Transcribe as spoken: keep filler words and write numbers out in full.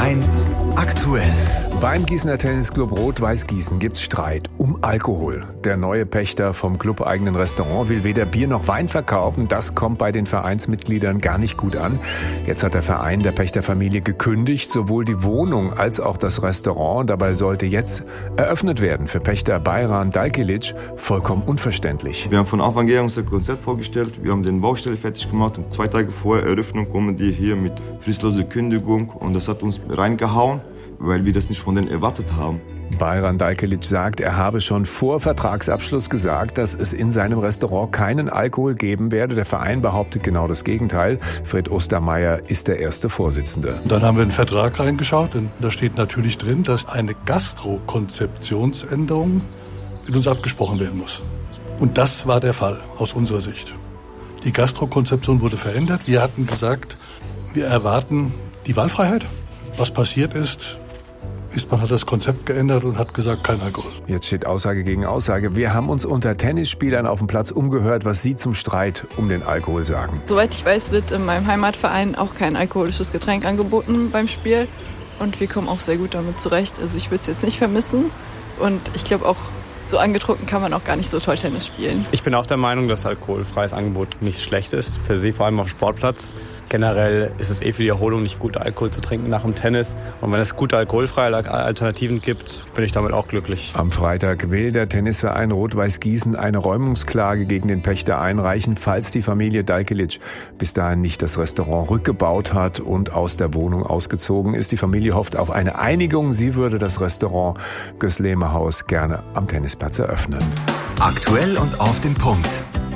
eins aktuell. Beim Gießener Tennisclub Rot-Weiß Gießen gibt's Streit um Alkohol. Der neue Pächter vom clubeigenen Restaurant will weder Bier noch Wein verkaufen. Das kommt bei den Vereinsmitgliedern gar nicht gut an. Jetzt hat der Verein der Pächterfamilie gekündigt, sowohl die Wohnung als auch das Restaurant. Dabei sollte jetzt eröffnet werden. Für Pächter Bayran Dalkilic vollkommen unverständlich. Wir haben von Anfang an unser Konzept vorgestellt. Wir haben den Baustelle fertig gemacht und zwei Tage vor Eröffnung kommen die hier mit fristloser Kündigung und das hat uns reingehauen, weil wir das nicht von denen erwartet haben. Bayran Dalkilic sagt, er habe schon vor Vertragsabschluss gesagt, dass es in seinem Restaurant keinen Alkohol geben werde. Der Verein behauptet genau das Gegenteil. Fred Ostermeier ist der erste Vorsitzende. Dann haben wir in den Vertrag reingeschaut und da steht natürlich drin, dass eine Gastro-Konzeptionsänderung mit uns abgesprochen werden muss. Und das war der Fall aus unserer Sicht. Die Gastro-Konzeption wurde verändert. Wir hatten gesagt, wir erwarten die Wahlfreiheit. Was passiert ist, ist, man hat das Konzept geändert und hat gesagt, kein Alkohol. Jetzt steht Aussage gegen Aussage. Wir haben uns unter Tennisspielern auf dem Platz umgehört, was sie zum Streit um den Alkohol sagen. Soweit ich weiß, wird in meinem Heimatverein auch kein alkoholisches Getränk angeboten beim Spiel. Und wir kommen auch sehr gut damit zurecht. Also ich würde es jetzt nicht vermissen. Und ich glaube auch, so angetrunken kann man auch gar nicht so toll Tennis spielen. Ich bin auch der Meinung, dass alkoholfreies Angebot nicht schlecht ist, per se, vor allem auf dem Sportplatz. Generell ist es eh für die Erholung nicht gut, Alkohol zu trinken nach dem Tennis. Und wenn es gute alkoholfreie Alternativen gibt, bin ich damit auch glücklich. Am Freitag will der Tennisverein Rot-Weiß Gießen eine Räumungsklage gegen den Pächter einreichen, falls die Familie Dalkilic bis dahin nicht das Restaurant rückgebaut hat und aus der Wohnung ausgezogen ist. Die Familie hofft auf eine Einigung. Sie würde das Restaurant Gößlehmer Haus gerne am Tennisplatz eröffnen. Aktuell und auf den Punkt.